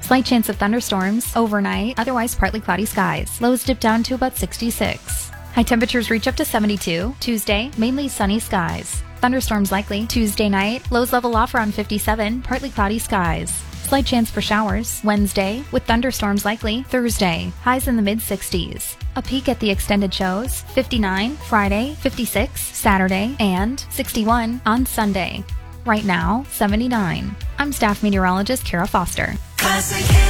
Slight chance of thunderstorms overnight, otherwise partly cloudy skies. Lows dip down to about 66. High temperatures reach up to 72. Tuesday, mainly sunny skies. Thunderstorms likely Tuesday night. Lows level off around 57, partly cloudy skies. Slight chance for showers Wednesday, with thunderstorms likely Thursday. Highs in the mid-60s. A peek at the extended shows: 59 Friday, 56 Saturday, and 61 on Sunday. Right now, 79. I'm staff meteorologist Kara Foster.